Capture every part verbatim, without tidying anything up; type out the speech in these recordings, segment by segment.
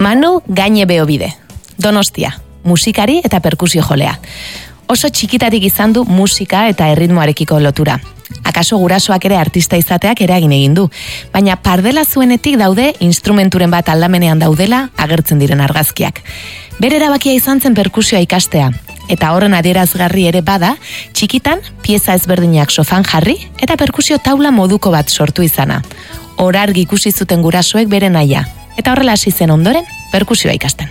Manu Gaine Beobide, Donostia, musikari eta perkusio jolea. Oso txikitarik izan du musika eta erritmoarekiko lotura. Akaso gurasoak ere artista izateak eragin egin du, baina pardela zuenetik daude instrumenturen bat aldamenean daudela agertzen diren argazkiak. Bere erabakia izan zen perkusioa ikastea, eta horren adierazgarri ere bada, txikitan pieza ezberdinak sofan jarri eta perkusio taula moduko bat sortu izana. Orargi ikusi zuten gurasoek bere naia, eta horrela hasi zen ondoren perkusioa ikasten.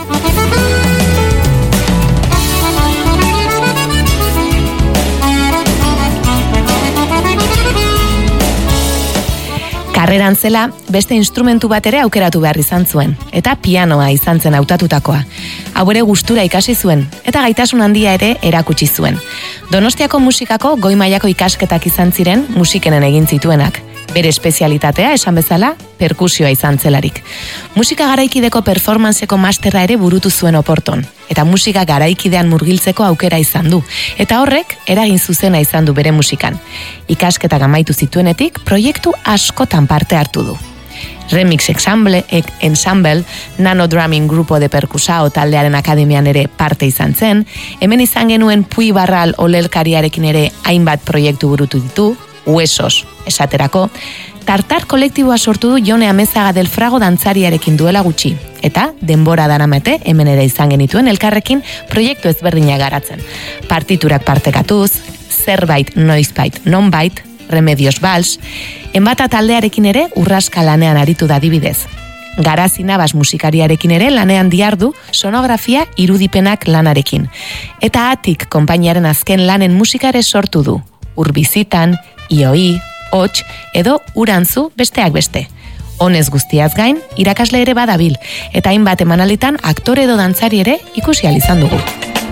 Karreran zela, beste instrumentu bat ere aukeratu behar izan zuen, eta pianoa izan zen hautatutakoa. Hau ere gustura ikasi zuen, eta gaitasun handia ere erakutsi zuen. Donostiako musikako goi mailako ikasketak izan ziren musikenen egin zituenak. Bere espezialitatea, esan bezala, perkusioa izan zelarik. Musika garaikideko performantzeko masterra ere burutu zuen Oporton, eta musika garaikidean murgiltzeko aukera izan du, eta horrek eragin zuzena izan du bere musikan. Ikasketak amaitu zituenetik, proiektu askotan parte hartu du. Remix Ensemble, ensemble Nano Drumming Grupo de Perkusao taldearen akademian ere parte izan zen, hemen izan genuen Pui Barral olelkariarekin ere hainbat proiektu burutu ditu, Huesos, esaterako, tartar kolektiboa sortu du Jone Amezaga del Frago dantzariarekin duela gutxi, eta denbora daramate hemen ere izan genituen elkarrekin proiektu ezberdina garatzen. Partiturak partekatuz, zerbait noizbait nonbait, Remedios Vals, enbata taldearekin ere urraska lanean aritu da adibidez. Garazi Nabas musikariarekin ere lanean diardu sonografia irudipenak lanarekin. Eta Atik konpainiaren azken lanen musikare sortu du, Urbizitan, Ioi, Hots edo Urantzu besteak beste. Honez guztiaz gain, irakasle ere badabil, eta hainbat emanalitan aktore edo dantzari ere ikusi ahal izan dugu.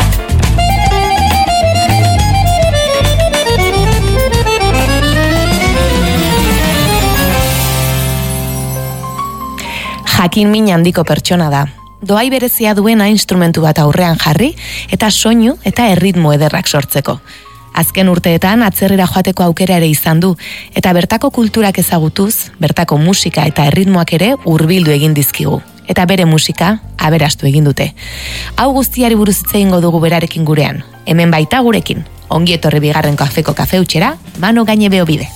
Jakin min handiko pertsona da. Doai berezia duena instrumentu bat aurrean jarri eta soinu eta erritmo ederrak sortzeko. Azken urteetan atzerrira joateko aukera ere izan du, eta bertako kulturak ezagutuz, bertako musika eta erritmoak ere hurbildu egin dizkigu. Eta bere musika aberastu egin dute. Hau guztiari buruz hitz egingo dugu berarekin gurean. Hemen baita gurekin. Ongi etorri bigarren kafeko kafeutxera, Manu Gaine Beobide.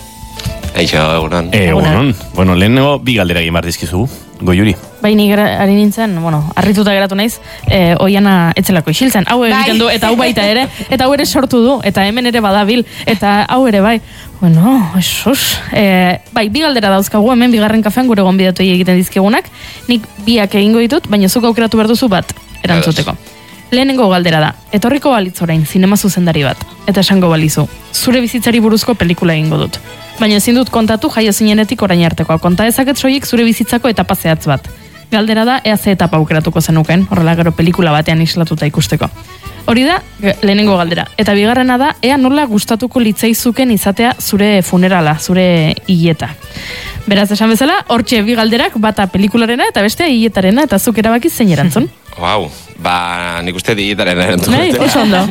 Eixo, egunon. Egunon. Bueno, lehenengo bi galdera egin behar dizkizugu. Goiuri. Bai, ni ari nintzen, bueno, arrituta geratu naiz, eh, oiana etzelako isiltzen. Hau egiten du, eta hau baita ere, eta hau ere sortu du, eta hemen ere badabil, eta hau ere bai. Bueno, esos. Eh, bai, bi galdera dauzkagu hemen bigarren kafean gure gonbidatu egiten dizkigunak. Nik biak egingo ditut, baina zuk aukeratu behar duzu bat erantzuteko. Lehenengo galdera da, etorriko balitz orain zinema zuzendari bat, eta esango balizu, zure bizitzari buruzko pelikula egingo dut. Baina ezin dut kontatu jaio zinenetik orain artekoa. Konta ezaket soilik zure bizitzako etapa zehatz bat. Galdera da, ea ze etapa aukeratuko zenuken, horrela gero pelikula batean islatuta ikusteko. Hori da, lehenengo galdera. Eta bigarrena da, ea nola gustatuko litzaizuken izatea zure funerala, zure hileta. Beraz, esan bezala, hortxe bi galderak, bata pelikularena eta bestea hiletarena, eta zuk erabaki zein erantzun. Wow, ba, nik uste hiletaren erantzun. Nahi, oso ondo.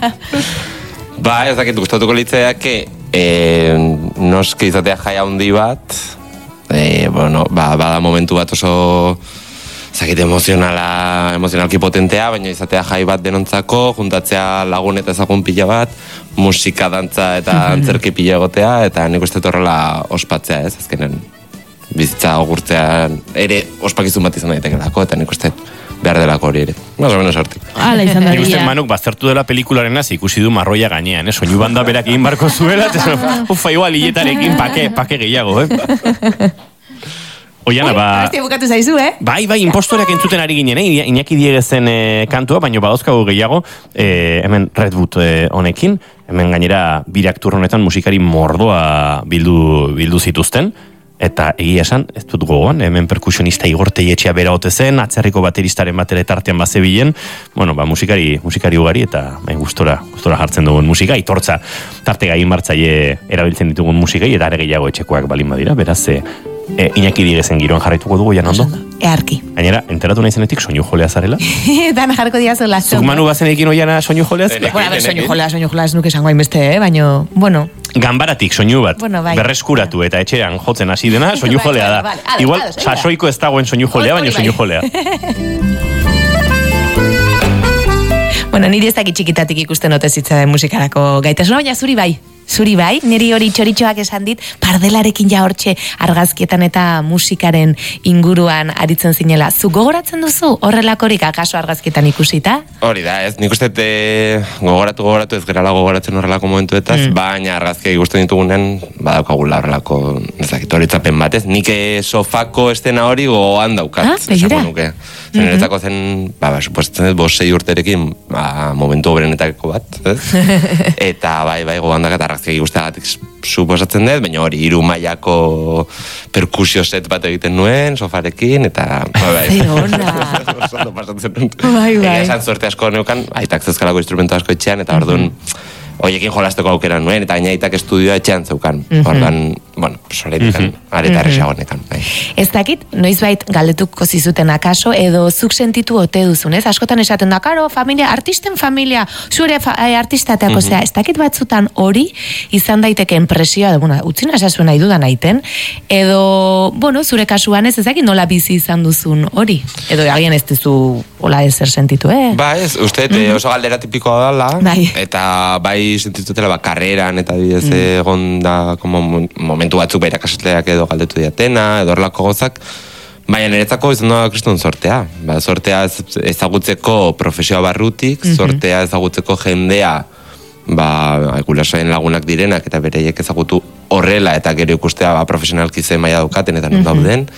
Ba, ez dakit gustatuko litzaiak, E, noski izatea jai handi bat, e, bueno, ba, bada momentu bat oso zakit emozionala, emozionalki potentea, baina izatea jai bat denontzako, juntatzea lagun eta ezagun pila bat, musika, dantza eta antzerki pila egotea, eta nik uste horrela ospatzea, ez, azkenen bizitza ogurtzean ere ospakizun bat izan daitekelako, eta nik uste behar delako hori ere. Más o menos hortik. Hala izan da. Nik uste Manuk baztertu dela pelikularen hasi ikusi du marroia gainean, eh? Soinu banda berak egin barko zuela, eta ufa, igual hiletarekin pake, pake gehiago, eh? Oiana, ba... Hastia bukatu zaizu, eh? Bai, bai, impostoreak entzuten ari ginen, eh? Iñaki Diegezen eh, kantua, baina badauzkagu gehiago, eh, hemen Redwood eh, honekin, hemen gainera birak turronetan musikari mordoa bildu, bildu zituzten, eta egia esan, ez dut gogoan, hemen perkusionista Igor Teietxea bera ote zen, atzerriko bateristaren batera tartean bazebilen, bueno, ba, musikari, musikari ugari, eta bain gustora, gustora jartzen dugun musika, itortza tarte gain martzaile erabiltzen ditugun musikai, eta are gehiago etxekoak balin badira, beraz, e, e, Iñaki Diegezen giroan jarraituko dugu, jan ondo? earki. Gainera, enteratu nahi zenetik soinu jolea zarela? Dan jarko diazu lazo. Zuk manu bazenekin oiana soinu jolea Bueno, a ver, soinu jolea, soinu jolea ez nuke esango hainbeste, eh? Baina, bueno... Ganbaratik soinu bat, bueno, bai. berreskuratu eta etxean jotzen hasi dena, soinu Bai, jolea da. bai, bai, bai. Igual, Ados, ados, sasoiko ez dagoen soinu jolea, baina soinu jolea. Bueno, niri ez dakit txikitatik ikusten ote zitzaidan musikarako gaitasuna, baina zuri bai. Zuri bai, niri hori txoritxoak esan dit, pardelarekin ja hortxe argazkietan eta musikaren inguruan aritzen zinela. Zu gogoratzen duzu horrelakorik akaso argazkietan ikusita? Hori da, ez, nik uste e, gogoratu gogoratu ez gerala gogoratzen horrelako momentuetaz, mm. baina argazkia ikusten ditugunen, badaukagula horrelako, ez dakit, horitzapen batez. Nik e, sofako estena hori gogoan daukat. Ah, begira. Nuke. Zen eretzako zen, ba, ba, supuesten ez, bost sei urterekin, ba, momentu oberenetako bat, ez? Eta bai, bai, gogoan daukat argazkia ikusteagatik suposatzen dut, baina hori, hiru mailako perkusio set bat egiten nuen, sofarekin, eta... Bai, Zer ona! Oso pasatzen dut. Bai, bai. Egia esan zorte asko neukan, aitak zeuzkalako instrumento asko etxean, eta orduan, hoiekin jolasteko aukera nuen, eta gaina aitak estudioa etxean zeukan. Orduan, bueno, soretik, areta erresagonekan. Ez dakit, noizbait galdetuko zizuten akaso, edo zuk sentitu ote duzun, ez? Askotan esaten da, karo, familia, artisten familia, zure fa, eh, artistateako, zera, ez dakit batzutan hori izan daiteken presioa, bueno, utzina esazuen nahi dudan aiten, edo, bueno, zure kasuan ez, ez dakit nola bizi izan duzun hori, edo agian ez duzu hola ezer sentitu, eh? Ba, ez, uste, mm-hmm. oso galdera tipikoa dela, bai. Eta bai sentitutela, ba, karreran, eta bidez mm. egon da, como, momentu batzuk behar akasatleak edo galdetu diatena, edo horlako gozak, baina niretzako izan da kriston sortea. Ba, sortea ezagutzeko profesioa barrutik, mm-hmm. sortea ezagutzeko jendea, ba, gurasoen lagunak direnak, eta bereiek ezagutu horrela, eta gero ikustea ba, profesionalki zen maila daukaten, eta non mm-hmm. dauden.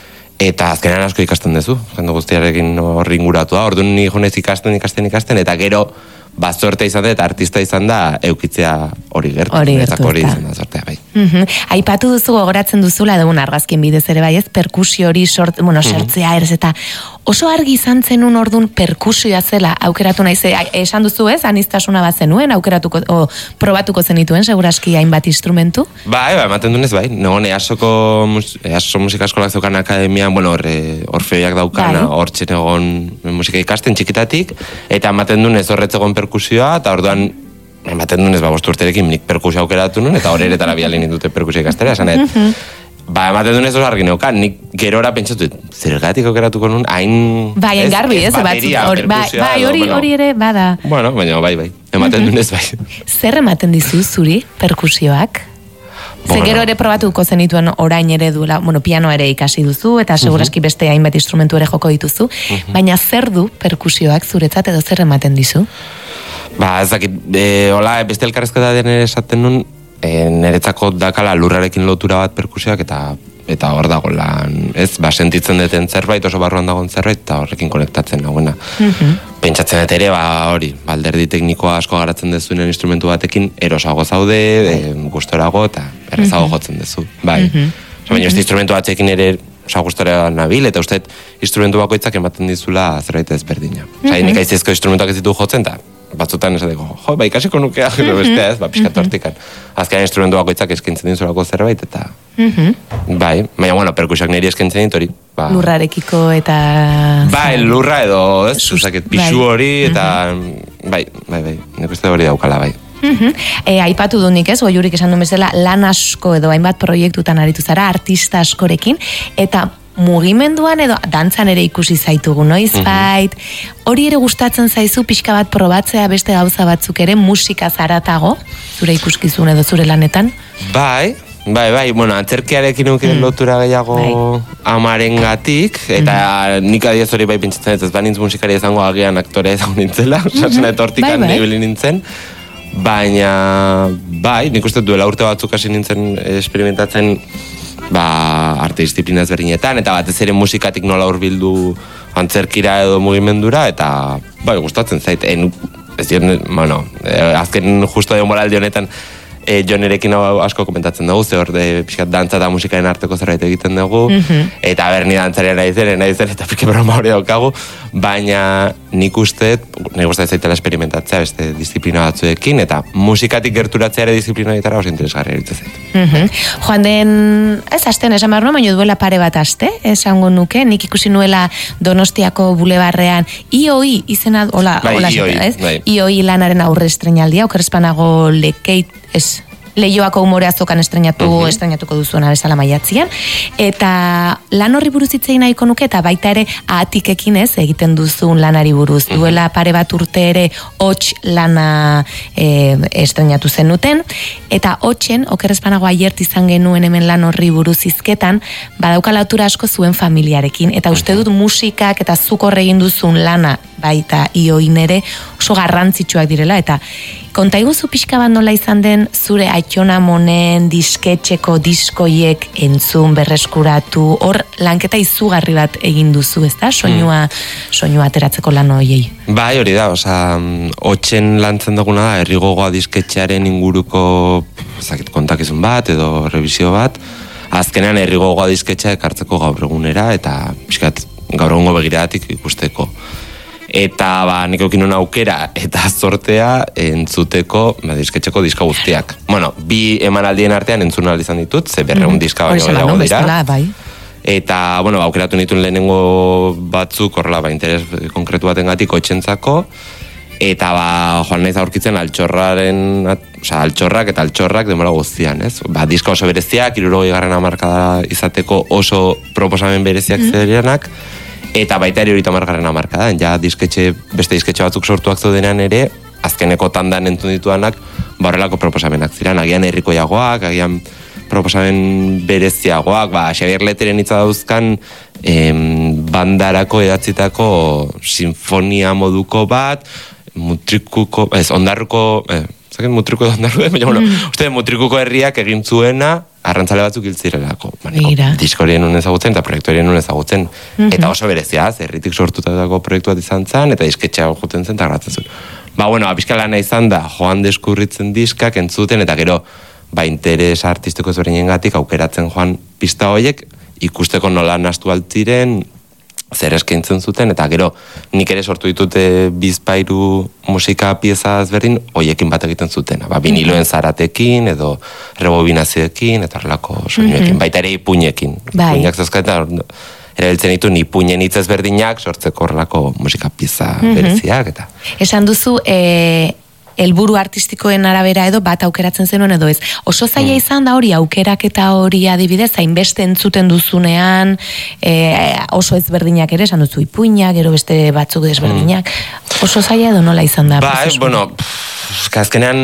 Eta azkenean asko ikasten duzu, jende guztiarekin horri inguratu da, orduan ni jonez ikasten, ikasten, ikasten, eta gero ba, sortea izan da, eta artista izan da, eukitzea hori gertu. Hori gertu, hori izan da, sortea, bai. Mm-hmm. Aipatu duzu gogoratzen duzula, egun argazkin bidez ere bai, ez? Perkusio hori sort, bueno, sortzea mm-hmm. erez, eta oso argi izan zenun orduan perkusioa zela, aukeratu nahi ze, esan duzu ez, anistasuna bat zenuen, aukeratuko, o, probatuko zenituen, seguraski hainbat instrumentu? Bai, bai, ematen dunez, bai. Negon, easoko, easo musika eskolak zeukan akademian, bueno, orfeoiak daukana, hor bai. Egon musika ikasten txikitatik, eta ematen dunez horretzegon perkusioa, eta orduan ematen dunez, ba, bostu urterekin nik perkusio aukeratu nun, eta hori eretara bialin indute perkusio ikastera, esan et, ba, ematen dunez oso argi neukan, nik gerora pentsatu, zergatik aukeratuko nun, hain... Bai, engarbi, ez, bateria, hori, bai, bai, hori, hori ere, bada. Bueno, baina, bai, bai, ematen dunez, bai. Zer ematen dizu zuri, perkusioak? Ze gero ere probatuko zenituen orain ere duela, bueno, piano ere ikasi duzu, eta seguraski beste hainbat instrumentu ere joko dituzu, baina zer du perkusioak zuretzat edo zer ematen dizu? Ba, ez dakit, e, hola, beste elkarrezketa den ere esaten nun, e, niretzako dakala lurrarekin lotura bat perkusioak, eta eta hor dago lan, ez, ba, sentitzen duten zerbait, oso barruan dagoen zerbait, eta horrekin konektatzen nagoena. Mm-hmm. Pentsatzen dut ere, ba, hori, alderdi teknikoa asko garatzen dezunen instrumentu batekin, erosago zaude, e, gustorago, eta errezago mm-hmm. jotzen dezu. Bai. Mm-hmm. Baina mm-hmm. ez instrumentu batzekin ere, osa gustora nabil, eta uste, instrumentu bakoitzak ematen dizula zerbait ezberdina. Mm-hmm. Osa, nik aizizko instrumentuak ez ditu jotzen, eta batzutan esateko, jo, ba, ikasiko nukea, mm-hmm. bestea ez, ba, pixkat hortikan. Azkenean instrumentu bakoitzak eskintzen dizulako zerbait, eta mm-hmm. bai, baina, bueno, perkusioak niri eskintzen dit hori. Ba, lurrarekiko eta... Bai, lurra edo, ez, usaket, pixu hori, eta mm-hmm. bai, bai, bai, nik uste hori daukala, bai. Mm-hmm. E, aipatu du nik ez, goiurik esan duen bezala, lan asko edo hainbat proiektutan aritu zara, artista askorekin, eta mugimenduan edo dantzan ere ikusi zaitugu noizbait, mm-hmm. hori ere gustatzen zaizu pixka bat probatzea beste gauza batzuk ere musika zaratago, zure ikuskizun edo zure lanetan? Bai, bai, bai, bueno, antzerkiarekin nuke mm. lotura gehiago bai. Amarengatik, eta mm. nik adiez hori bai pentsatzen ez, ez banintz musikari izango agian aktore ezagun nintzela, mm-hmm. etortikan bai, bai. Nibili nintzen, baina, bai, nik uste duela urte batzuk hasi nintzen experimentatzen ba, arte disiplina ezberdinetan, eta batez ere musikatik nola hurbildu antzerkira edo mugimendura, eta bai, gustatzen zait, en, ez diren, bueno, azken justo edo moraldi honetan e, Jonerekin asko komentatzen dugu, ze hor de pixkat dantza eta musikaren arteko zerbait egiten dugu, mm-hmm. eta berni dantzaren nahi zen, nahi zen, eta pike broma hori daukagu, baina nik uste, nik uste zaitela esperimentatzea beste disiplina batzuekin, eta musikatik gerturatzea ere disiplina ditara oso interesgarri eritzen zait. Mm-hmm. Joan den, ez asten, esan behar baina duela pare bat aste, esango nuke, nik ikusi nuela Donostiako bulebarrean, I O I izena, hola, bai, hola, I O I, ez? bai. I O I lanaren aurre estrenaldia, okerrezpanago lekeit, ez, Leioako umore azokan estrenatu, uh-huh. estrenatuko duzuena bezala maiatzian, eta lan horri buruz hitzein nahiko nuke, eta baita ere atikekin ez egiten duzun lanari buruz. Uh-huh. Duela pare bat urte ere hots lana e, estrenatu zenuten, eta hotsen, okerrezpanago aiert izan genuen hemen lan horri buruz izketan, badaukala lotura asko zuen familiarekin, eta uste dut musikak eta zuk horre egin duzun lana, baita I O I ere oso garrantzitsuak direla, eta konta iguzu pixka bat nola izan den zure Aitona Monen disketxeko diskoiek entzun, berreskuratu, hor lanketa izugarri bat egin duzu, ezta? Soinua, hmm. soinua ateratzeko lan hoiei. Bai, hori da, osea, hotsen lantzen duguna da, herrigogoa disketxearen inguruko zakit, kontakizun bat edo revisio bat, azkenean herrigogoa disketxea ekartzeko gaur egunera, eta pixkat gaur egungo begiratik ikusteko. Eta ba, nik eukin aukera eta zortea entzuteko ba, disketxeko diska guztiak. Bueno, bi emanaldien artean entzun ahal izan ditut, ze berreun mm-hmm. diska baino gehiago no, dira. Bai. Eta, bueno, ba, aukeratu nituen lehenengo batzuk, horrela, ba, interes konkretu batengatik otxentzako, eta ba, joan naiz aurkitzen altxorraren, osea, altxorrak eta altxorrak denbora guztian, ez? Ba, diska oso bereziak, hirurogei garren hamarkada izateko oso proposamen bereziak mm-hmm. zerianak, eta baita ere horita margarren hamarkada, ja disketxe, beste disketxe batzuk sortuak zaudenean ere, azkeneko tandan entzun dituanak, ba horrelako proposamenak ziren, agian herrikoiagoak, agian proposamen bereziagoak, ba, Xabier Leteren hitza dauzkan, em, bandarako edatzitako sinfonia moduko bat, mutrikuko, ez, ondarruko, eh, zaken mutrikuko ondarruko, baina, bueno, mm. uste, mutrikuko herriak egin zuena, arrantzale batzuk hiltzirelako. Diskorien nun ezagutzen eta proiektorien nun ezagutzen. Mm-hmm. Eta oso berezia, zerritik sortutako proiektu bat izan zen, eta disketxea juten zen, eta gratzen zuen. Ba, bueno, apiska lana izan da, joan deskurritzen diskak, entzuten, eta gero, ba, interes artistiko ezberdinen gatik, aukeratzen joan pista horiek, ikusteko nola nastu altziren, zer eskaintzen zuten, eta gero, nik ere sortu ditute bizpairu musika pieza ezberdin, hoiekin bat egiten zuten. Ba, biniloen zaratekin, edo rebobinazioekin, eta horrelako soinuekin, mm-hmm. baita ere ipuinekin. Bai. Ipuinak zazka, eta erabiltzen ditu ipuinen hitz ezberdinak sortzeko horrelako musika pieza mm-hmm. bereziak, eta... Esan duzu, e... helburu artistikoen arabera edo bat aukeratzen zenuen edo ez. Oso zaila mm. izan da hori aukeraketa hori adibidez, hainbeste entzuten duzunean, e, oso ezberdinak ere, esan duzu ipuinak, gero beste batzuk ezberdinak. Mm. Oso zaila edo nola izan da? Ba, ez, bueno, azkenean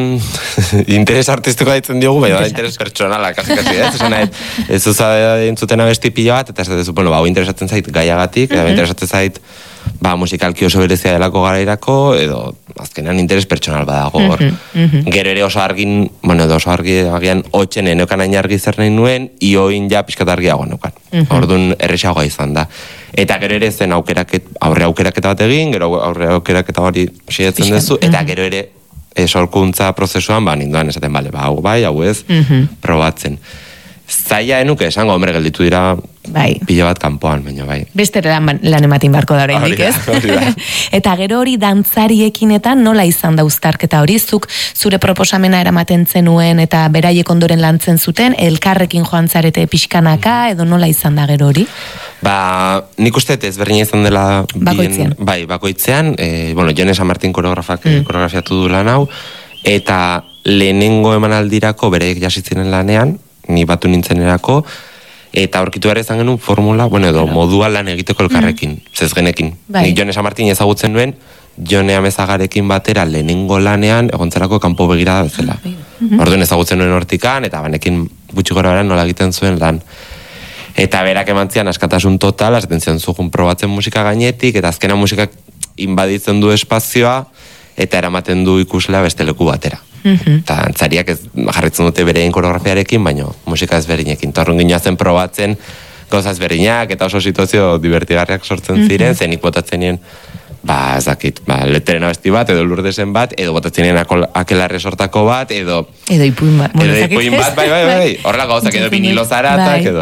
interes artistikoa ditzen diogu, baina da interes pertsonala, kasi, kasi, ez? Esan nahi, ez uza entzuten abesti pila bat, eta ez da, bueno, ba, interesatzen zait gaiagatik, mm-hmm. eta interesatzen zait ba, musikalki oso berezia delako garairako, edo azkenean interes pertsonal badago hor. Mm-hmm, mm-hmm. Gero ere oso argin, bueno, edo oso argi, agian hotxen enokan hain argi zer nahi nuen, ioin ja pixkat argiago enokan. Mm-hmm. Orduan erresagoa izan da. Eta gero ere zen aukeraket, aurre aukeraketa bat egin, gero aurre aukeraketa hori sietzen duzu, eta gero ere sorkuntza prozesuan, ba, ninduan esaten, bale, ba, hau bai, hau ez, mm-hmm. probatzen. Zaila enuke esango, hombre, gelditu dira bai. Pila bat kanpoan, baina bai. Beste lan, lan ematin barko da oraindik, ez? Eta gero hori dantzariekin eta nola izan da uztarketa hori, zuk zure proposamena eramaten zenuen eta beraiek ondoren lantzen zuten, elkarrekin joan zarete pixkanaka, edo nola izan da gero hori? Ba, nik uste ez berdina izan dela bakoitzean. Bien, bai, bakoitzean, e, bueno, Jon San Martin koreografak mm. koreografiatu du lan hau, eta lehenengo emanaldirako bereik jasitzenen lanean, ni batu nintzen erako, eta aurkitu ere izan genuen formula, bueno, edo modua lan egiteko elkarrekin, mm. zezgenekin. Bai. Nik Jon San Martin ezagutzen nuen, Jone Amezagarekin batera lehenengo lanean egontzerako kanpo begirada bezala. Mm-hmm. Orduan ezagutzen nuen hortikan, eta banekin gutxi gora nola egiten zuen lan. Eta berak emantzian askatasun total, azaten zion zugun probatzen musika gainetik, eta azkena musikak inbaditzen du espazioa, eta eramaten du ikuslea beste leku batera. Mm-hmm. Eta antzariak ez jarritzen dute berein koreografiarekin, baina musika ezberdinekin. Torrun ginoazen probatzen gauza ezberdinak, eta oso situazio divertigarriak sortzen ziren, mm-hmm. zenik botatzen nien, ba, ez dakit, ba, Leteren abesti bat, edo Lurdesen bat, edo botatzen nien Akelarre sortako bat, edo... Edo ipuin bat. Edo ipuin bat, bai, bai, bai. Horrela gauzak, edo vinilo zaratak, edo...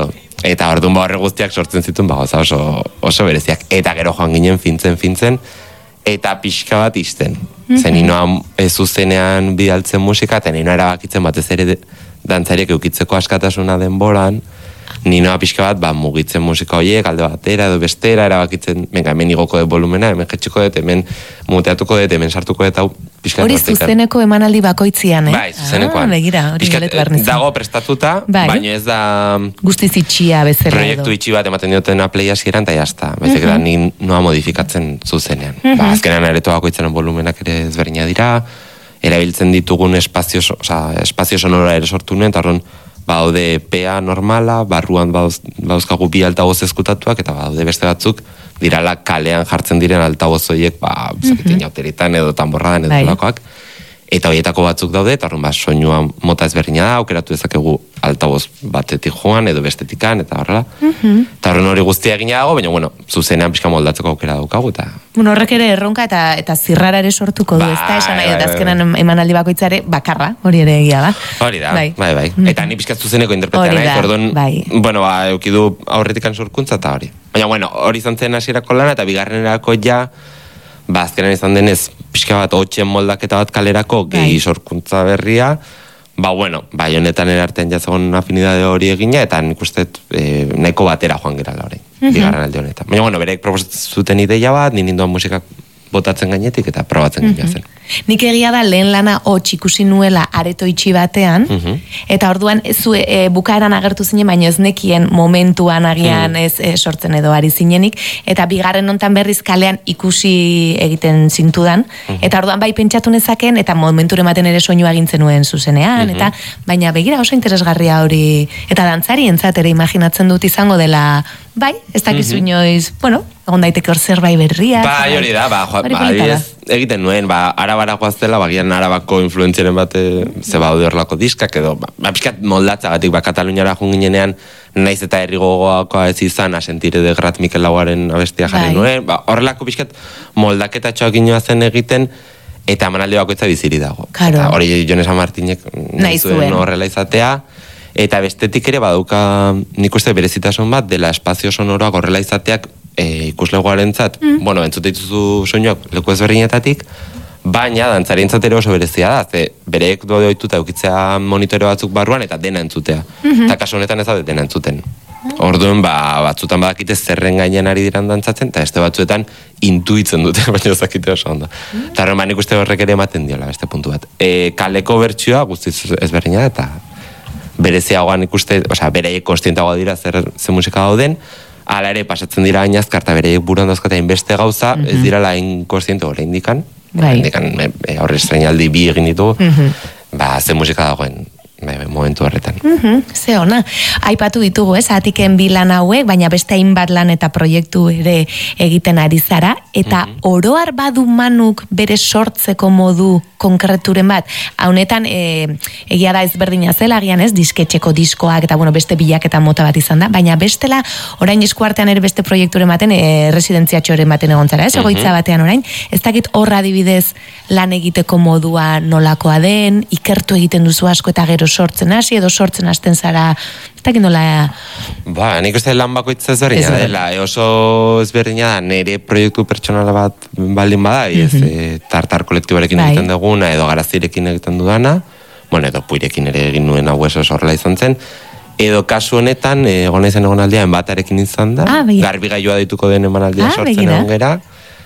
Eta orduan ba horre guztiak sortzen zituen ba gauza oso, oso bereziak. Eta gero joan ginen fintzen, fintzen, eta pixka bat izten. Mm-hmm. Zen inoa ez zuzenean bidaltzen musika, eta ninoa erabakitzen batez ere dantzariek eukitzeko askatasuna denboran, ninoa pixka bat ba, mugitzen musika horiek, alde batera edo bestera, erabakitzen, venga, hemen igoko dut volumena, hemen jetxiko dut, hemen muteatuko dut, hemen sartuko dut, hau pixka bat. Hori zuzeneko emanaldi bakoitzian, eh? Bai, zuzenekoan. Ah, begira, hori galetu behar nizan. Dago prestatuta, bai. Baina ez da... Guztiz itxia bezala edo. Proiektu itxi bat ematen diotena play hasieran, eta jazta. Baizik da, ni noa modifikatzen zuzenean. Uh -huh. Ba, azkenean areto bakoitzen volumenak ere ezberdina dira, erabiltzen ditugun espazio, oza, espazio sonora ere sortu nuen, eta horren baude pea normala, barruan bauz, bauzkagu bi altagoz ezkutatuak, eta baude beste batzuk, dirala kalean jartzen diren altagoz horiek, ba, zaketin jauteritan edo tamborradan edo dolakoak. Eta horietako batzuk daude, eta horren ba, soinua mota ezberdina da, aukeratu dezakegu altaboz batetik joan, edo bestetikan, eta horrela. Mm-hmm. Eta horren hori guztia egina dago, baina, bueno, zuzenean pixka moldatzeko aukera daukagu, eta... Bueno, horrek ere erronka eta eta zirrara ere sortuko du, ezta? Esan nahi, eta azkenan emanaldi bakoitzare bakarra, hori ere egia da. Hori da, bai, bai. bai. Mm-hmm. Eta ni pixka zuzeneko interpretean, nahi, orduan, bai. Bueno, ba, eukidu aurretikan sorkuntza, eta hori. Baina, bueno, hori izan zen hasierako lana, eta bigarrenerako ja, ba, azkenan izan denez, pixka bat hotxen moldaketa bat kalerako gehi sorkuntza berria, ba, bueno, ba, honetan erartean jazagon afinidade hori egina, eta nik uste e, nahiko batera joan gerala hori, mm-hmm. bigarren alde honetan. Baina, bueno, berek proposatzen ideia bat, nien doan musikak botatzen gainetik, eta probatzen mm-hmm. gina zen. Nik egia da lehen lana hotx ikusi nuela areto itxi batean, mm-hmm. eta orduan zu e, bukaeran agertu zinen, baina ez nekien momentuan agian mm. ez e, sortzen edo ari zinenik, eta bigarren hontan berriz kalean ikusi egiten zintudan, mm-hmm. eta orduan bai pentsatu nezaken, eta momenture ematen ere soinua egintzen nuen zuzenean, mm-hmm. eta baina begira oso interesgarria hori, eta dantzari entzat ere imaginatzen dut izango dela, bai, ez dakizu mm-hmm. inoiz, bueno, egon daiteke hor zerbait berria. Ba, hori da, ba, joa, ba, ez, egiten nuen, ba, arabara goaztela, ba, gian arabako influentziaren bate, ze baude horlako diskak, edo, ba, ba pixkat moldatzagatik, ba, Kataluniara junginenean, naiz eta herri gogoakoa ez izan, asentire de Grat Mikel Lauaren abestia jarri bai. Nuen, ba, horrelako pixkat moldaketa txoak inoa zen egiten, eta manalde bakoitza biziri dago. Claro. Eta hori Jon Martinek nahi zuen horrela izatea, eta bestetik ere baduka nik uste berezitasun bat, dela espazio sonoroak horrela izateak e, ikuslegoarentzat, mm. bueno, entzute dituzu soinuak leku ezberdinetatik, baina dantzarientzat ere oso berezia da, ze bereek duade ohituta eukitzea monitore batzuk barruan eta dena entzutea. Mm-hmm. Eta kasu honetan ez da dena entzuten. Orduan, ba, batzutan badakite zerren gainean ari diran dantzatzen, eta beste batzuetan intuitzen dute, baina ezakite oso ondo. Eta horren, ba, nik uste horrek ere ematen diola, beste puntu bat. E, kaleko bertsioa guztiz ezberdina da, eta bereziagoan ikuste, osea, bereiek konstientagoa dira zer, zer musika dauden, ala ere pasatzen dira gainazka, eta bereiek buruan dauzkatein beste gauza, mm-hmm. ez dira lain konstiente hori indikan, bai. indikan horre estreinaldi bi egin ditu, mm-hmm. ba, zer musika dagoen, bai, bai, momentu horretan. Mm-hmm. Ze ona, aipatu ditugu, ez, atiken bi lan hauek, baina beste hainbat lan eta proiektu ere egiten ari zara, eta mm-hmm. oroar badu manuk bere sortzeko modu konkreturen bat, haunetan e, egia da ezberdina zela, agian ez, disketxeko diskoak, eta bueno, beste bilaketa mota bat izan da, baina bestela, orain eskuartean ere beste proiekturen baten, e, residentziatxoren baten egon zara, ez, egoitza batean orain, ez dakit horra adibidez lan egiteko modua nolakoa den, ikertu egiten duzu asko eta gero sortzen hasi, edo sortzen hasten zara, ez dakit nola... Ba, nik uste lan bakoitza ezberdina ez dela, e, oso ezberdina da, nire proiektu pertsonala bat baldin bada, mm-hmm. ez, e, tartar kolektibarekin bai. Egiten duguna, edo garazirekin egiten dudana, bueno, edo puirekin ere egin nuen hau eso horrela izan zen, edo kasu honetan, egon izan egon aldean batarekin izan da, ah, garbi gailua dituko den emanaldia ah, sortzen egon gera,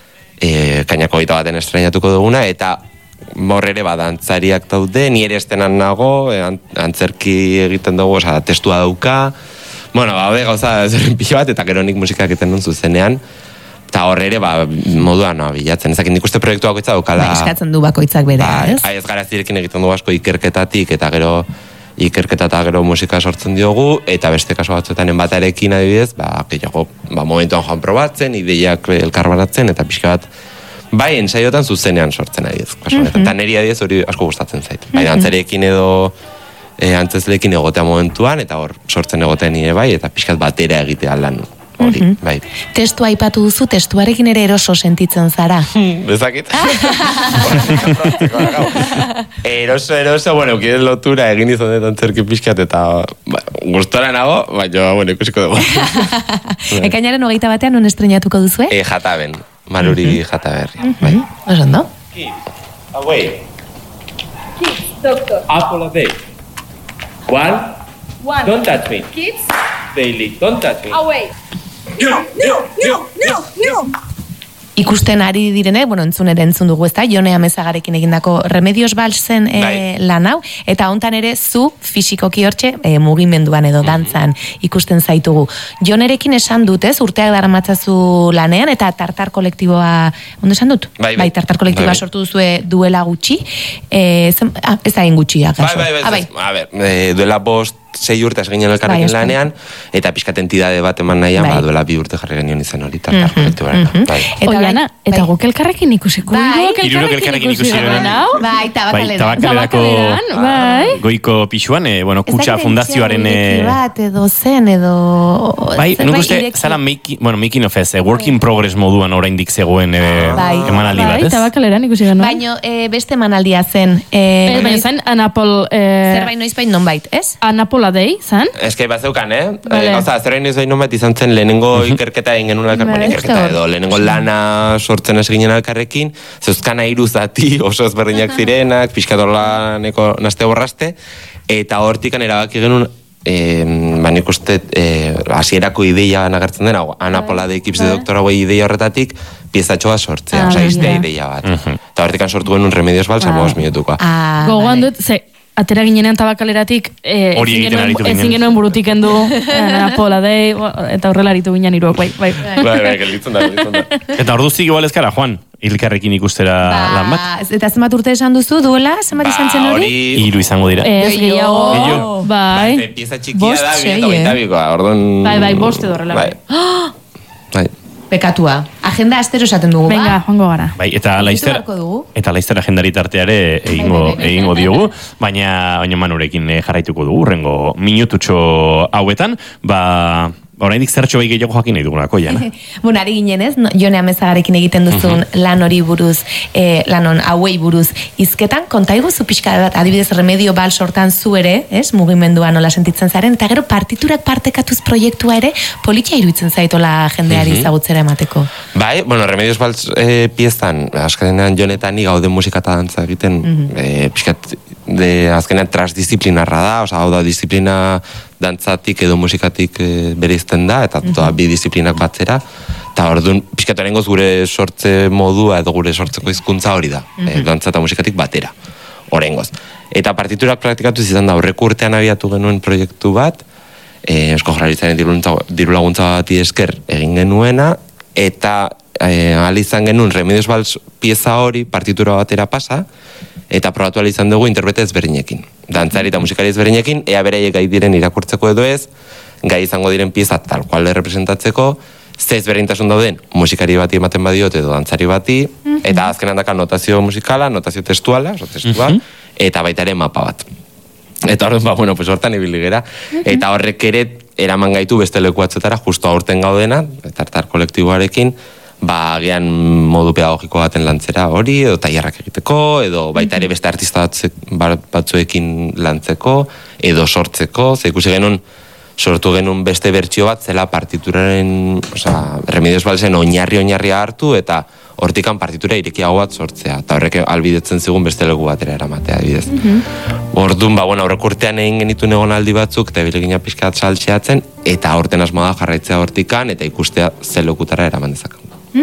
e, kainako gita baten estrenatuko duguna, eta morrere badantzariak daude, ni ere estenan nago, e, antzerki egiten dugu, oza, testua dauka, bueno, ba, gauza zerren pila bat, eta gero nik musika egiten duen zuzenean, eta horre ere, ba, moduan noa bilatzen. Ezak, nik uste proiektu bakoitza daukala... Ba, eskatzen du bakoitzak bere, ba, ez? Ez garazirekin egiten du asko ikerketatik, eta gero ikerketa eta gero musika sortzen diogu, eta beste kasu batzuetan enbatarekin adibidez, ba, gehiago, ba, momentuan joan probatzen, ideiak elkarbanatzen, eta pixka bat, bai, ensaiotan zuzenean sortzen adibidez. Kasu mm-hmm. Eta niri adibidez hori asko gustatzen zait. Bai, mm-hmm. antzerekin edo e, antzezlekin egotea momentuan, eta hor sortzen egotea nire bai, eta pixkat batera egitea lan hori, bai. Testu aipatu duzu, testuarekin ere eroso sentitzen zara. Bezakit? Eroso, eroso, bueno, ukien lotura egin izan dut antzerki pixkat, eta ba, gustora nago, baina, bueno, ikusiko dugu. Ekainaren hogeita batean, non estrenatuko duzu, eh? E, jataben, Maluri jataberri, bai. Oso ondo? Kids, away. Kids, doctor. Apple a day. One. One. Don't touch me. Kids. Daily. Don't touch me. Away. No, no, no, no, no. Ikusten ari direne, bueno, entzun ere entzun dugu, ezta? Jone Amezagarekin egindako Remedios Valsen e, lan hau, eta hontan ere zu fisikoki hortxe e, mugimenduan edo dantzan ikusten zaitugu. Jonerekin esan dut, ez? Urteak daramatzazu lanean, eta tartar kolektiboa, ondo esan dut? Bai, bai. bai tartar kolektiboa bai, bai. sortu duzue duela gutxi. E, zen, ah, ez da gutxia, kaso. Bai, bai, bai, ah, bai. a ber, e, duela bost, sei urte ginen elkarrekin bai, lanean, eta pixkat entidade bat eman nahian, bai. ba, duela bi urte jarri genion izan hori tartar kolektiboaren. Mm-hmm. Bai. Eta Oiana, bai, eta bai. guk elkarrekin ikusiko. Bai. Hirurok elkarrekin ikusi garen hau. Bai, Bai, tabakaleran. tabakalerako Tabakaleran, bai. goiko pixuan, e, bueno, kutsa fundazioaren... E... bat, edo zen, edo... Bai, zer, nik uste, ireki- zala making, bueno, making of ez, eh, work in progress moduan oraindik zegoen e, Bai. emanaldi bat, Bai, ez? tabakaleran ikusi genuen. Baino, e, beste manaldia zen. E, Eh, baina zen Anapol... Eh, zerbait noizbait nonbait, ez? Anapola Day, zen? Ez que bat zeukan, eh? Vale. Eh, Oza, zerbait noiz baino bat izan zen lehenengo ikerketa egin genuen elkar, bueno, Bai, ikerketa ez da edo, lehenengo lana sortzen ez ginen elkarrekin, zeuzkana hiru zati oso ezberdinak zirenak, pixkatolaneko naste borraste, eta hortikan erabaki genuen, eh, ba nik uste, eh, hasierako ideia nagertzen dena, Anapola de Equips de Doctor hauei ideia horretatik, piezatxoa sortzea, Ah, oza, iztea ja. ideia bat. Eta hortikan sortu genuen Remedios Valsa, Ah. bost minutukoa. Ah, Gogoan vale. dut, ze, atera ginenean tabakaleratik, eh, Hori ezin egiten genuen- aritu ginen. ezin genuen burutik endu eh, Apola Day, bo- eta horrela aritu ginen iruak, bai, bai. Bai, bai, gelditzen da, gelditzen da. Eta orduzik igual ezkara, Juan, hilkarrekin ikustera lan bat? Ba, eta zenbat urte esan duzu duela, zenbat izan zen hori? Hiru izango dira. Ez, gehiago, Gehiago. bai. Bai, pieza txikia Bost, da, sei, bi eta hogeita bikoa, orduan... Bai, bai, bost edo horrela, Bai. Bai. Pekatua. Agenda astero esaten dugu, Venga, ba? joango gara. Bai, eta laizter beharko dugu. eta laizter agendari tarteare egingo Bai, bai, bai. egingo diogu, baina baina Manurekin eh, jarraituko dugu urrengo minututxo hauetan, ba oraindik zertxo bai gehiago jakin nahi dugulako, Jana. Bueno, ari ginen ez, no, Jone Amezagarekin egiten duzun lan hori buruz, eh, lanon hauei buruz hizketan, konta iguzu pixka bat, adibidez Remedio Val sortan zu ere, ez, mugimendua nola sentitzen zaren, eta gero partiturak partekatuz proiektua ere, politia iruditzen zaitola jendeari ezagutzera emateko. Bai, bueno, Remedios Valls eh, piezan, azkenean jonetan ni gaude musika eta dantza egiten, eh, pixkat, de, azkenean transdisciplinarra da, oza, hau da, disiplina dantzatik edo musikatik e, bereizten da, eta toa bi disiplinak batzera, eta orduan, pixkat orengoz gure sortze modua edo gure sortzeko hizkuntza hori da, e, dantza eta musikatik batera, orengoz. Eta partiturak praktikatu izan da, aurreko urtean abiatu genuen proiektu bat, e, Eusko Jaurlaritzaren diru laguntza bati esker egin genuena, eta e, ahal izan genuen Remedios Valls pieza hori partitura batera pasa, eta probatu ahal izan dugu interprete ezberdinekin. Dantzari eta musikari ezberdinekin, ea beraiek gai diren irakurtzeko edo ez, gai izango diren pieza tal cual representatzeko, ze ezberdintasun dauden musikari bati ematen badiot edo dantzari bati, eta azkenan daka notazio musikala, notazio testuala, oso testua, eta baita ere mapa bat. Eta horren, ba, bueno, pues hortan ibili gera. Eta horrek ere eraman gaitu beste leku batzuetara, justo aurten gaudena, eta tartar kolektiboarekin, ba, agian modu pedagogiko baten lantzera hori, edo tailerrak egiteko, edo baita ere beste artista batze, batzuekin lantzeko, edo sortzeko, ze ikusi genuen, sortu genuen beste bertsio bat, zela partituraren, osea, Remedios Vallsen oinarri-oinarria hartu, eta hortikan partitura irekiago bat sortzea, eta horrek albidetzen zigun beste leku batera eramatea, adibidez. Orduan, ba, bueno, aurreko urtean egin genitu egonaldi batzuk, eta bilegina pixka bat saltxeatzen, eta aurten asmoa da jarraitzea hortikan, eta ikustea ze lekutara eraman dezakegu.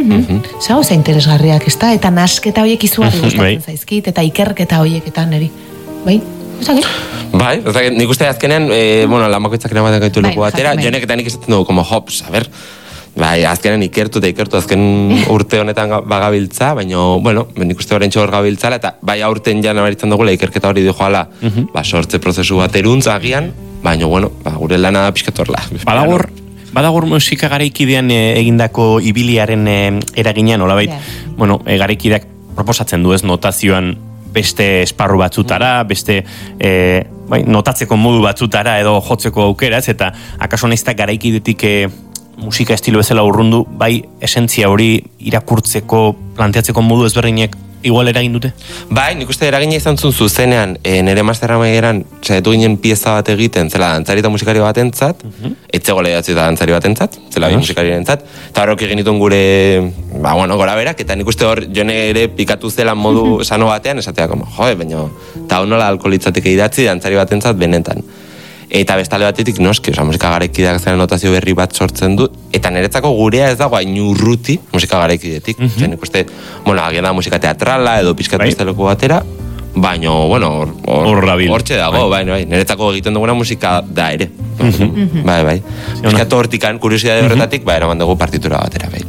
Zau, za interesgarriak, ez da? Eta nasketa horiek izugarri Bai. gustatzen zaizkit, eta ikerketa horiek eta neri. Bai? Ezagit? Bai, o sea, nik uste azkenean, eh, bueno, lamakoitzak eramaten gaitu Bai, leku batera, jakin, bai. jonek eta nik esaten dugu, como, hops, a ber, bai, azkenean ikertu eta ikertu, azken urte honetan ga- bagabiltza, baina, bueno, nik uste horrein txor gabiltzala, eta bai aurten ja nabaritzen dugula ikerketa hori dijoala, ba, sortze prozesu bat eruntz agian, baina, bueno, ba, gure lana pixkatorla. Badagur, badagur musika garaikidean e, egindako ibiliaren e, eraginean, olabait, Ja. bueno, e, garaikideak proposatzen du ez notazioan beste esparru batzutara, beste e, bai, notatzeko modu batzutara edo jotzeko aukera, ez, eta akaso naizta garaikidetik e, musika estilo bezala urrundu, bai esentzia hori irakurtzeko, planteatzeko modu ezberdinek igual eragin dute? Bai, nik uste eragina izan zuen zuzenean, e, nire masterra maigeran, saiatu ginen pieza bat egiten, zela dantzari eta musikari batentzat, uh-huh. etzegoela idatzi eta dantzari batentzat, zela uh-huh. musikari batentzat, eta horrek egin dituen gure, ba, bueno, gora berak, eta nik uste hor, jo ere pikatu zela modu sano batean, esatea, como, joe, baina, eta hon nola alkoholitzateke idatzi dantzari batentzat benetan. Eta bestale batetik noski, oza, musika garaikideak zen notazio berri bat sortzen du, eta niretzako gurea ez dago hain urruti musika garaikidetik. Mm-hmm. Zer, nik uste, bueno, agian da musika teatrala edo pizkat bai. Besteleko batera, baina, bueno, hortxe or, dago, bai, bai, niretzako egiten duguna musika da ere. Mm-hmm. Bai, bai. Pizkat hortikan, kuriosidade horretatik, mm-hmm. bai, eraman dugu partitura batera, bai.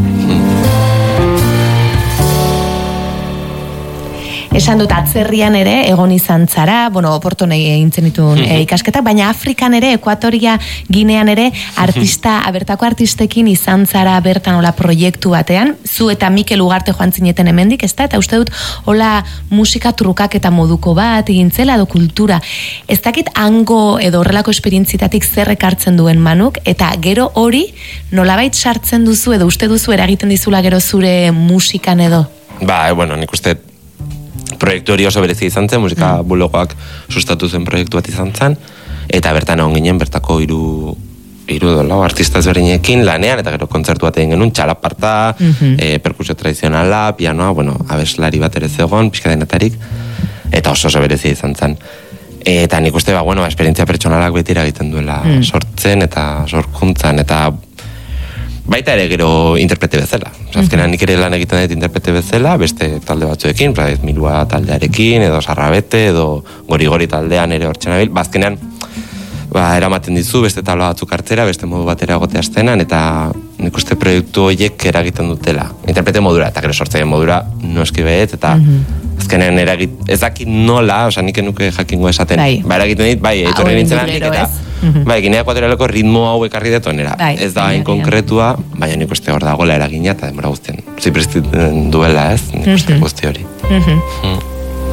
Esan dut atzerrian ere egon izan zara, bueno, oportunei egintzen dituen e, ikasketak, baina Afrikan ere, Ekuatoria Ginean ere, artista, abertako artistekin izan zara bertan hola proiektu batean, zu eta Mikel Ugarte joan zineten hemendik, ezta? Eta uste dut, hola musika trukak eta moduko bat egintzela edo kultura. Ez dakit hango edo horrelako esperientzitatik zer ekartzen duen Manuk, eta gero hori nolabait sartzen duzu edo uste duzu eragiten dizula gero zure musikan edo? Ba, bueno, nik uste proiektu hori oso berezi izan zen, musika mm. bulogoak sustatu zen proiektu bat izan zen, eta bertan egon ginen bertako hiru hiru dola, artista ezberdinekin lanean, eta gero kontzertu bat egin genuen, txalaparta, mm-hmm. e, perkusio tradizionala, pianoa, bueno, abeslari bat ere zegoen, pixka denetarik, eta oso oso berezi izan zen. Eta nik uste, ba, bueno, esperientzia pertsonalak betira egiten duela mm. sortzen, eta sorkuntzan, eta baita ere gero interprete bezala. Azkenan nik ere lan egiten dut interprete bezala, beste talde batzuekin, Pradez Milua taldearekin, edo Sarrabete, edo Gori-Gori taldean ere hortzen abil. Bazkenean, ba, eramaten dizu, beste tabla batzuk hartzera, beste modu batera egotea aztenan, eta nik uste proiektu horiek eragiten dutela. Interprete modura, eta gero sortzeen modura noski behet, eta mm-hmm. azkenean eragit, ez dakit nola, oza, nik enuke jakingo esaten. Bai. Ba, eragiten dit, bai, etorri nintzen handik, eta mm-hmm. bai, Ginea Ekuatorialeko ritmo hau ekarri detonera. Bai, ez da hain konkretua, baina nik uste hor dagoela eragina, eta demora guztien. Ziprezten duela, ez? Nik uste mm-hmm. guzti hori. Mm-hmm. Mm.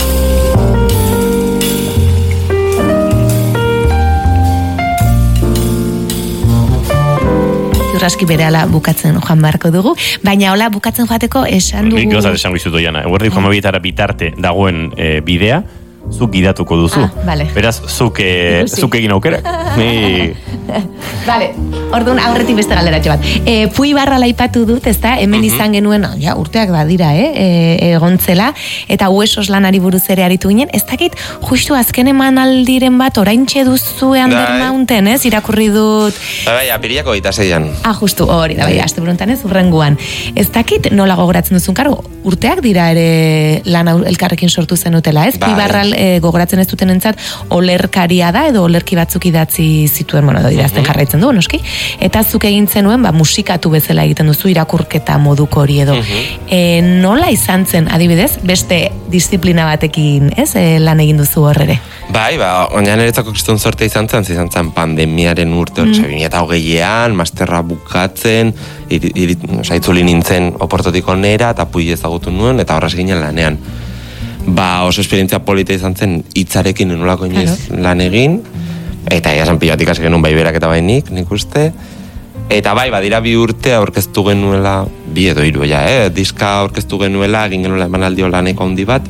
Aski berehala bukatzen joan beharko dugu, baina hola bukatzen joateko esan dugu... Nik gozat esan guizutu, Jana. Eguerdi joan bietara bitarte dagoen e, bidea, zuk gidatuko duzu. Ah, vale. Beraz, zuk, e, zuk egin aukerak. Ni... Vale, orduan aurretik beste galderatxo bat. E, Pui barra laipatu dut, ezta, hemen uh-huh. izan genuen, ja, urteak badira, eh, e, egontzela, eta huesos lanari buruz ere aritu ginen, ez dakit, justu azken eman aldiren bat, oraintxe duzu Under Mountain, ez, irakurri dut... Bai, bai, apiriako gita zeian. Ah, justu, hori, da, bai, aste buruntan ez, urrenguan. Ez dakit, nola gogoratzen duzun, karo, urteak dira ere lan elkarrekin sortu zenutela, ez? Bai. Pui barra e, gogoratzen ez duten entzat, olerkaria da, edo olerki batzuk idatzi zituen, bueno, edo idazten uh-huh. jarraitzen du, noski? Eta zuk egin zenuen, ba, musikatu bezala egiten duzu, irakurketa moduko hori edo. Uh-huh. E, nola izan zen, adibidez, beste disiplina batekin, ez, e, lan egin duzu horrere? Bai, ba, oinan eretzako kriston sorte izan zen, izan zen pandemiaren urte hori, mm. eta hogeian, masterra bukatzen, iri, iri, oza, itzuli nintzen oportotik onera, eta Pui ezagutu nuen, eta horraz ginen lanean. Ba, oso esperientzia polita izan zen, hitzarekin enolako inoiz lan egin, eta esan pilatik hasi genuen bai berak eta bai nik, nik uste. Eta bai, badira bi urte aurkeztu genuela, bi edo hiru ja, eh? Diska aurkeztu genuela, egin genuela emanaldi laneko handi bat,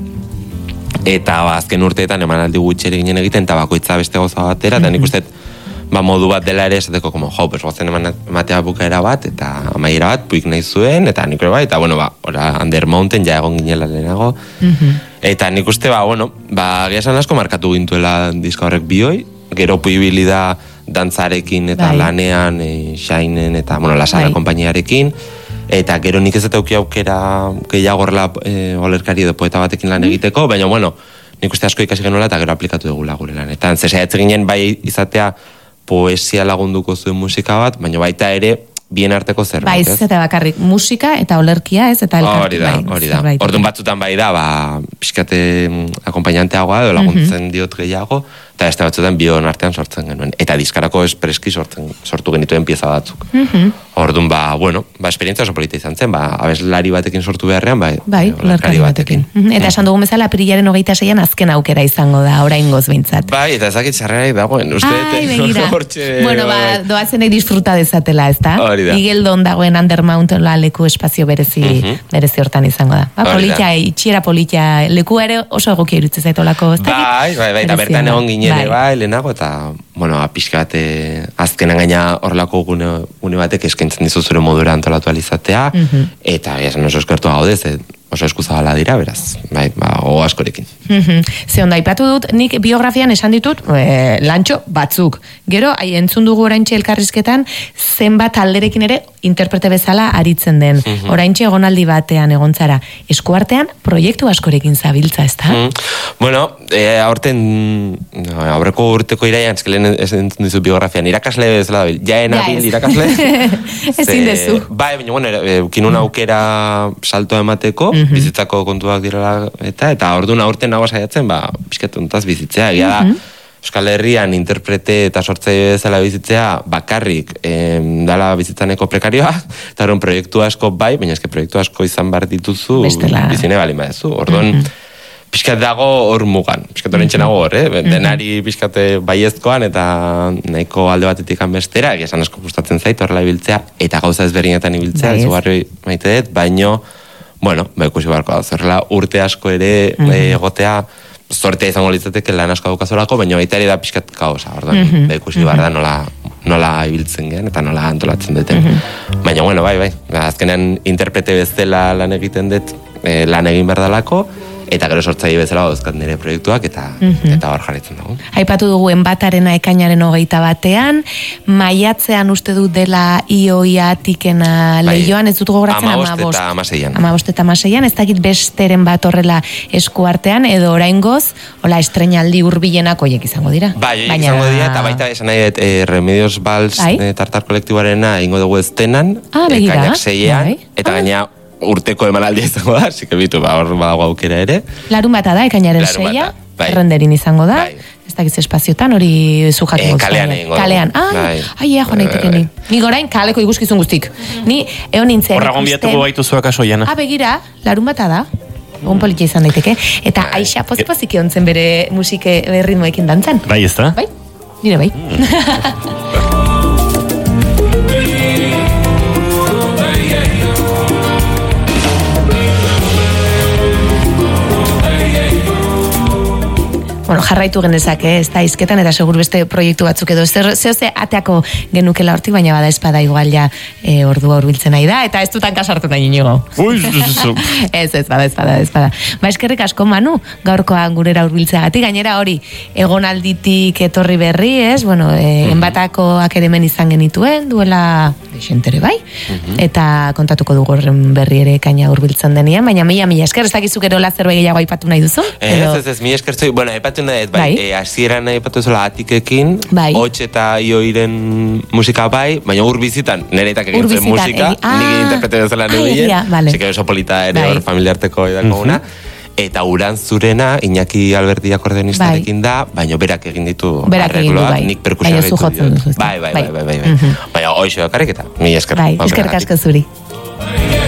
eta ba, azken urteetan emanaldi gutxere ginen egiten, eta bakoitza beste goza batera, eta nik uste ba, modu bat dela ere esateko, como, jo, pues, gozen ematea bukaera bat, eta amaiera bat, Puik nahi zuen, eta nik bai, eta bueno, ba, ora, Under Mountain ja egon ginela lehenago, mm-hmm. eta nik uste, ba, bueno, ba, gehasan asko markatu gintuela diska horrek bihoi, gero Pui bili da dantzarekin eta bai. Lanean, e, Shainen eta, bueno, Lasara bai. Konpainiarekin, eta gero nik ez eta auki aukera gehiago horrela e, olerkari edo poeta batekin lan egiteko, baina, bueno, nik uste asko ikasi genuela eta gero aplikatu dugula gure lanetan. Zesaiatzen ginen bai izatea poesia lagunduko zuen musika bat, baina baita ere bien arteko zerbait, ez? Bai, eta bakarrik musika eta olerkia, ez? Eta elkartu, hori da, bai, hori da. Orduan batzutan bai da, ba, pixkate akompainanteagoa edo laguntzen mm-hmm. diot gehiago, eta beste batzutan bion artean sortzen genuen. Eta diskarako espreski sortzen, sortu genituen pieza batzuk. Mm-hmm. Orduan, ba, bueno, ba, esperientzia oso polita izan zen, ba, abeslari batekin sortu beharrean, bai, bai, olerkari batekin. batekin. Eta esan dugu bezala, apirilaren hogeita seian azken aukera izango da, oraingoz behintzat. Bai, eta ezakit txarrerai dagoen, uste Ai, begira. Bueno, ba, doazenek disfruta dezatela, ez da? Hori da. Igeldon dagoen Undermount la leku espazio berezi, uh -huh. berezi hortan izango da. Ba, politia, itxiera politia, leku ere oso egokia irutzen zaitolako, ez da? Bai, bai, bai, eta bertan egon ginen, bai, bai lehenago, eta, bueno, pixka bate, azkenan gaina horlako gune, gune batek eskaintzen dizu zure modura antolatu alizatea, uh -huh. eta esan oso eskertu gaude, ze oso eskuzabala dira, beraz, bai, ba, o askorekin. Uh-huh. Ze onda, ipatu dut, nik biografian esan ditut, e, lantxo batzuk. Gero, hai, entzun dugu oraintxe elkarrizketan, zenbat alderekin ere interprete bezala aritzen den. Uh-huh. Oraintxe egonaldi batean egontzara. Eskuartean, proiektu askorekin zabiltza, ez da? Uh-huh. Bueno, e, aurten, no, aurreko urteko iraian, eskelen ez entzun dizu biografian, irakasle bezala dabil, jaen ja, abil irakasle. Ezin dezu. Bai, baina, bueno, eukinun aukera salto emateko, uh-huh. bizitzako kontuak direla, eta eta orduan aurten nagoa saiatzen, ba, pixkatuntaz bizitzea, egia da, uh-huh. Euskal Herrian interprete eta sortzaile bezala bizitzea bakarrik em, dala bizitzaneko prekarioa, eta horren proiektu asko bai, baina eske proiektu asko izan behar dituzu Bestela. bizine bali maezu, orduan, uh-huh. pixkat dago hor mugan, pixkat horren txenago hor, eh? Uh-huh. denari pixkate baiezkoan eta nahiko alde batetik bestera, esan asko gustatzen zait horrela ibiltzea, eta gauza ezberdinetan ibiltzea, izugarri maite dut, baino, bueno, ba, ikusi barko da, zorrela urte asko ere mm -hmm. egotea, sortea izango litzateke lan asko daukazolako, baina baita ere da pixkat kaosa, orduan, mm -hmm. ba, ikusi bar da nola, nola ibiltzen gen, eta nola antolatzen duten. Mm -hmm. Baina, bueno, bai, bai, azkenean interprete bezala lan egiten dut, eh, lan egin behar dalako, eta gero sortzaile bezala dauzkat nire proiektuak, eta mm-hmm. eta hor jarritzen dugu. Aipatu dugu enbatarena ekainaren hogeita batean, maiatzean uste dut dela ioia tikena bai. Lehioan, ez dut gogoratzen amabost eta amaseian. Amabost eta amaseian, ez dakit besteren bat horrela eskuartean, edo oraingoz, hola estrenaldi hurbilenak hoiek izango dira. Bai, Baina... izango dira, eta baita esan nahi dut, eh, Remedios Vals eh, tartar kolektiboarena ingo dugu eztenan, ah, ekainak seian, bai. Eta ah. gaina urteko emanaldia izango da, así que bitu, ba, hor badago aukera ere. Larun bata da, ekainaren seia, bai. Errenderin izango da, bai. Ez dakiz espaziotan, hori zu jakin e, kalean egingo. Kalean, ai, bai. ai, ea, joan naiteke ni. Ni gorain kaleko ikuskizun guztik. Ni, egon nintzen. Horra gonbiatuko baitu zuak aso, Jana. Ah, begira, larun bata da. Egon politia izan daiteke. Eta bai. Aixa pozik ontzen bere musike ritmoekin dantzan. Bai, ez da? Bai, nire bai. Mm. Bueno, jarraitu genezak, eh? Ez da izketan, eta segur beste proiektu batzuk edo. Zer, zehose ateako genukela hortik, baina bada espada igual ja e, ordua urbiltzen nahi da, eta ez dutan kasartu nahi inigo. Ez, ez bada, ez bada, ez bada. Ba, eskerrik asko, Manu, gaurkoa gurera urbiltzeagatik, gainera hori, egonalditik etorri berri, ez? Bueno, e, enbatako akeremen izan genituen, duela desentere bai, eta kontatuko dugu horren berri ere kaina urbiltzen denian, baina mila, mila esker, ez dakizuk erola zerbait gehiago aipatu nahi duzu? Ez, ez, ez, mila esker zoi, bueno, aipatu nahi, bai, bai. Hasieran nahi aipatu zola atikekin, bai. Hots eta ioiren musika bai, baina ur bizitan, nire itak egin zen musika, ah, nik interprete bezala nebilen, vale. Zeke oso polita ere bai. Hor familiarteko edako una, eta uran zurena, Iñaki Alberti akordeonistarekin da, baina berak egin ditu arregloak, bai. Nik perkusioa ditu. Bai, bai, bai, bai, bai, bai, bai. Baina hoxe bakarrik eta, mi esker. Bai, eskerrik asko zuri.